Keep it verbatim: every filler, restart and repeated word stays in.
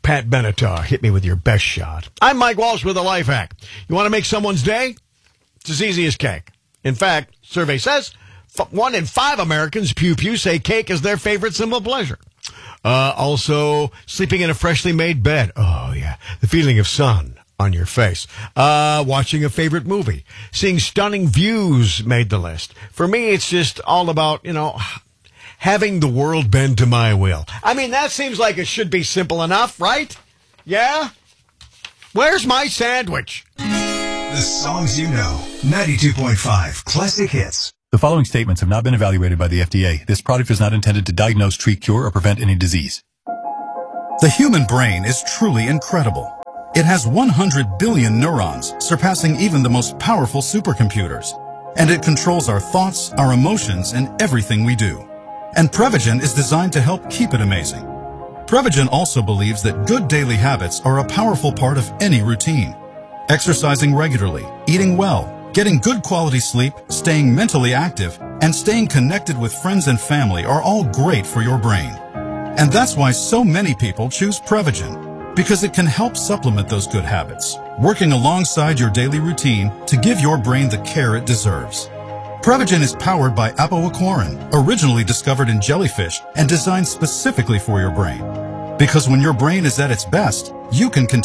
Pat Benatar, hit me with your best shot. I'm Mike Walsh with a life hack. You want to make someone's day? It's as easy as cake. In fact, survey says f- one in five Americans, pew pew, say cake is their favorite symbol of pleasure. Uh, also, sleeping in a freshly made bed. Oh, yeah. The feeling of sun on your face. Uh, watching a favorite movie. Seeing stunning views made the list. For me, it's just all about, you know, having the world bend to my will. I mean, that seems like it should be simple enough, right? Yeah? Where's my sandwich? The songs you know. ninety-two point five Classic Hits. The following statements have not been evaluated by the F D A. This product is not intended to diagnose, treat, cure, or prevent any disease. The human brain is truly incredible. It has one hundred billion neurons, surpassing even the most powerful supercomputers. And it controls our thoughts, our emotions, and everything we do. And Prevagen is designed to help keep it amazing. Prevagen also believes that good daily habits are a powerful part of any routine. Exercising regularly, eating well, getting good quality sleep, staying mentally active, and staying connected with friends and family are all great for your brain. And that's why so many people choose Prevagen, because it can help supplement those good habits, working alongside your daily routine to give your brain the care it deserves. Prevagen is powered by apoaquarin, originally discovered in jellyfish and designed specifically for your brain. Because when your brain is at its best, you can continue